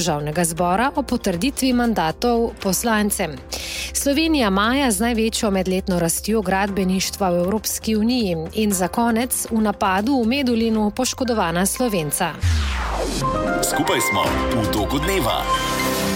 Državnega zbora o potrditvi mandatov poslancem. Slovenija maja z največjo medletno rastjo gradbeništva v Evropski uniji in za konec v napadu v Medulinu poškodovana Slovenca. Skupaj smo v toku dneva.